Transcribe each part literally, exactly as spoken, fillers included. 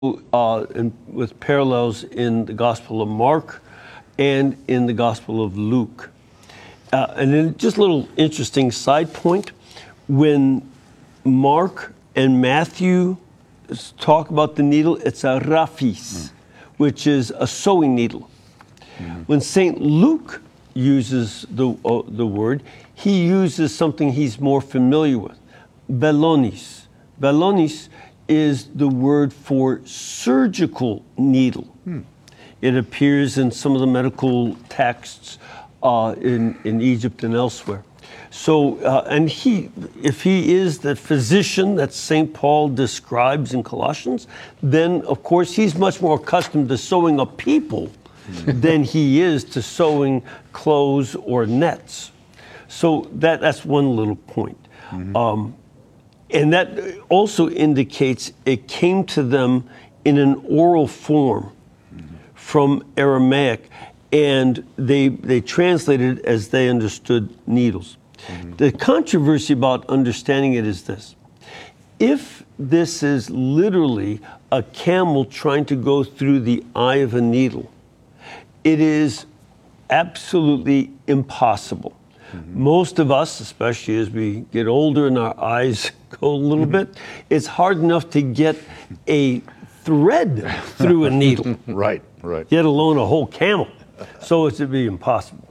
uh, in, with parallels in the Gospel of Mark and in the Gospel of Luke. Uh, and then just a little interesting side point, when Mark and Matthew talk about the needle, it's a raphis, mm. which is a sewing needle. Mm. When Saint Luke uses the, uh, the word, he uses something he's more familiar with, belonis. Belonis is the word for surgical needle. Hmm. It appears in some of the medical texts uh, in, in Egypt and elsewhere. So, uh, and he, if he is the physician that Saint Paul describes in Colossians, then of course he's much more accustomed to sewing up people than he is to sewing clothes or nets. So that, that's one little point. Mm-hmm. Um, And that also indicates it came to them in an oral form mm-hmm. from Aramaic, and they they translated it as they understood needles. Mm-hmm. The controversy about understanding it is this. If this is literally a camel trying to go through the eye of a needle, it is absolutely impossible. Mm-hmm. Most of us, especially as we get older and our eyes go a little bit, it's hard enough to get a thread through a needle. Right, right. Let alone a whole camel. So it would be impossible.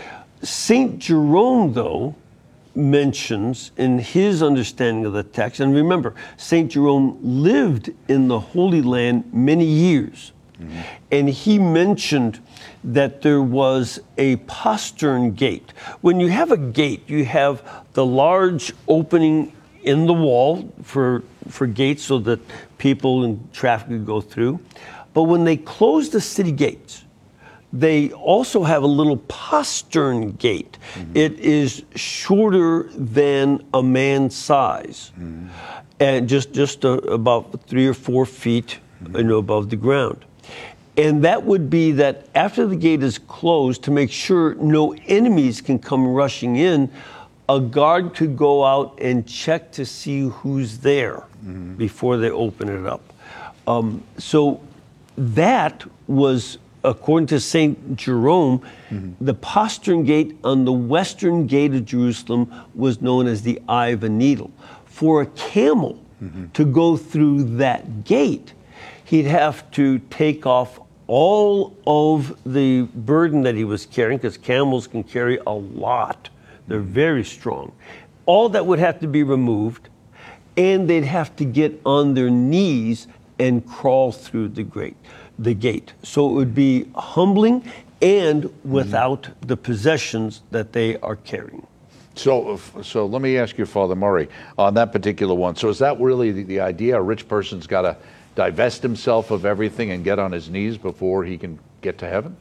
Saint Jerome, though, mentions in his understanding of the text, and remember, Saint Jerome lived in the Holy Land many years, mm-hmm. and he mentioned that there was a postern gate. When you have a gate, you have the large opening in the wall for, for gates so that people and traffic could go through. But when they close the city gates, they also have a little postern gate. Mm-hmm. It is shorter than a man's size, mm-hmm. and just, just uh, about three or four feet mm-hmm. you know, above the ground. And that would be that after the gate is closed, to make sure no enemies can come rushing in, a guard could go out and check to see who's there mm-hmm. before they open it up. Um, so that was, according to Saint Jerome, mm-hmm. the postern gate on the western gate of Jerusalem was known as the eye of a needle. For a camel mm-hmm. to go through that gate, he'd have to take off all of the burden that he was carrying, because camels can carry a lot. They're very strong. All that would have to be removed, and they'd have to get on their knees and crawl through the gate. The gate. So it would be humbling and without mm-hmm. the possessions that they are carrying. So, so let me ask you, Father Murray, on that particular one. So is that really the, the idea? A rich person's got to divest himself of everything and get on his knees before he can get to heaven?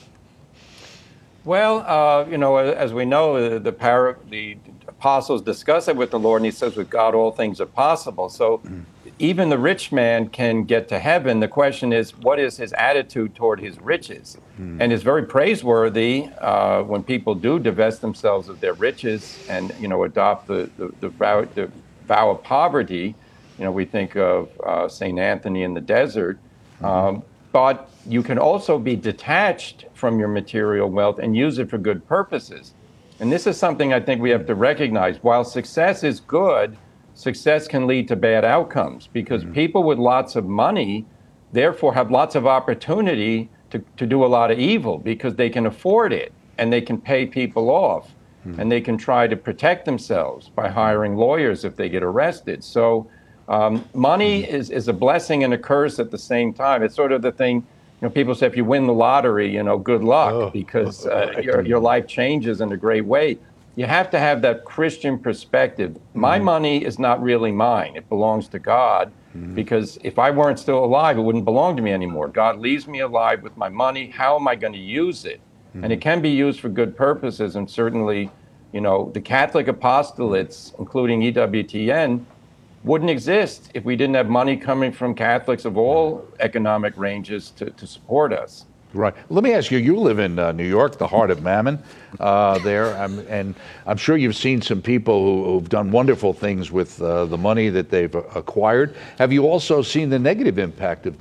Well, uh, you know, as we know, the, para, the apostles discuss it with the Lord, and he says, with God, all things are possible. So mm. even the rich man can get to heaven. The question is, what is his attitude toward his riches? Mm. And it's very praiseworthy uh, when people do divest themselves of their riches and, you know, adopt the, the, the, vow, the vow of poverty. You know, we think of uh, Saint Anthony in the desert. Mm-hmm. Um, but you can also be detached from your material wealth and use it for good purposes. And this is something I think we have to recognize. While success is good, success can lead to bad outcomes, because mm-hmm. people with lots of money, therefore, have lots of opportunity to, to do a lot of evil, because they can afford it and they can pay people off mm-hmm. and they can try to protect themselves by hiring lawyers if they get arrested. So um, money mm-hmm. is, is a blessing and a curse at the same time. It's sort of the thing, you know, people say if you win the lottery, you know, good luck, oh. because uh, your, your life changes in a great way. You have to have that Christian perspective. Mm-hmm. My money is not really mine. It belongs to God, mm-hmm. because if I weren't still alive, it wouldn't belong to me anymore. God leaves me alive with my money. How am I going to use it? Mm-hmm. And it can be used for good purposes. And certainly, you know, the Catholic apostolates, including E W T N, wouldn't exist if we didn't have money coming from Catholics of all economic ranges to, to support us. Right. Let me ask you, you live in uh, New York, the heart of Mammon uh, there, um, and I'm sure you've seen some people who, who've done wonderful things with uh, the money that they've acquired. Have you also seen the negative impact of